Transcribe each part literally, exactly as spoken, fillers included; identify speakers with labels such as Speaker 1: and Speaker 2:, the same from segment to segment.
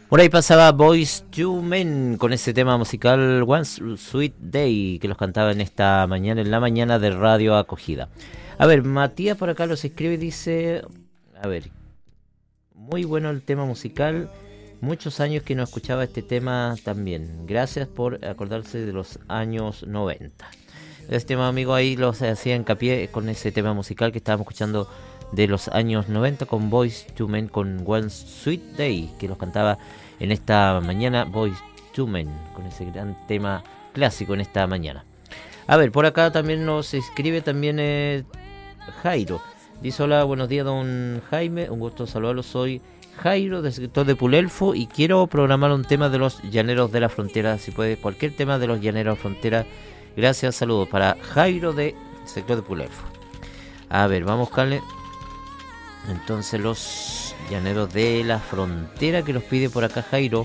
Speaker 1: Por ahí pasaba Boyz two Men con ese tema musical One Sweet Day que los cantaba en esta mañana, en la mañana de Radio Acogida. A ver, Matías por acá los escribe y dice, a ver, muy bueno el tema musical, muchos años que no escuchaba este tema también. Gracias por acordarse de los años noventa. Este tema, amigo, ahí los hacía hincapié con ese tema musical que estábamos escuchando de los años noventa con Boyz two Men con One Sweet Day, que los cantaba en esta mañana Boyz two Men, con ese gran tema clásico en esta mañana. A ver, por acá también nos escribe también eh, Jairo. Dice, hola, buenos días, don Jaime, un gusto saludarlo, soy Jairo, del sector de Pulelfo, y quiero programar un tema de los Llaneros de la Frontera, si puede, cualquier tema de los Llaneros de la Frontera. Gracias, saludos para Jairo del sector de Pulelfo. A ver, vamos a buscarle entonces los Llaneros de la Frontera que los pide por acá Jairo.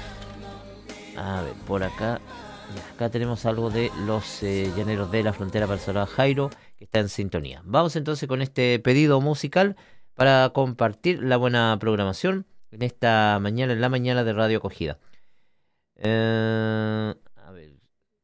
Speaker 1: A ver, por acá, acá tenemos algo de los eh, Llaneros de la Frontera para saludar a Jairo, que está en sintonía. Vamos entonces con este pedido musical para compartir la buena programación en esta mañana, en la mañana de Radio Acogida. Eh, a ver.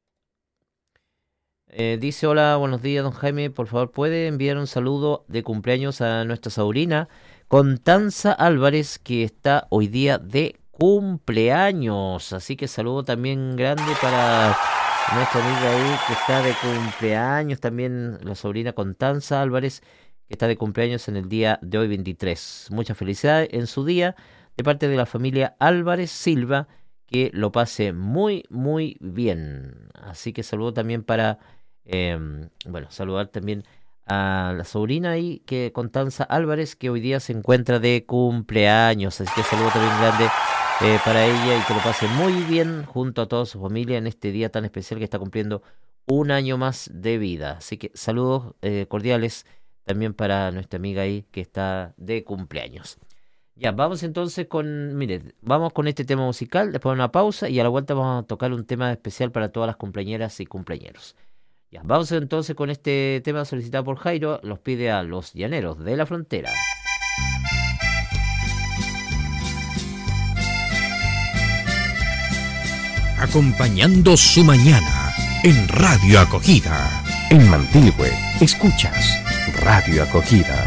Speaker 1: Eh, dice, hola, buenos días, don Jaime, por favor, ¿puede enviar un saludo de cumpleaños a nuestra sobrina Constanza Álvarez, que está hoy día de cumpleaños? Así que saludo también grande para nuestra amiga ahí que está de cumpleaños, también la sobrina Constanza Álvarez, que está de cumpleaños en el día de hoy veintitrés. Muchas felicidades en su día de parte de la familia Álvarez Silva, que lo pase muy, muy bien. Así que saludo también para, eh, bueno, saludar también a la sobrina ahí, que Constanza Álvarez, que hoy día se encuentra de cumpleaños. Así que saludo también grande eh, para ella y que lo pase muy bien junto a toda su familia en este día tan especial que está cumpliendo un año más de vida. Así que saludos eh, cordiales también para nuestra amiga ahí que está de cumpleaños. Ya, vamos entonces con, mire, vamos con este tema musical, después una pausa y a la vuelta vamos a tocar un tema especial para todas las cumpleañeras y cumpleañeros. Ya, vamos entonces con este tema solicitado por Jairo, los pide a los Llaneros de la Frontera.
Speaker 2: Acompañando su mañana en Radio Acogida. En Mantilhue, escuchas Radio Acogida.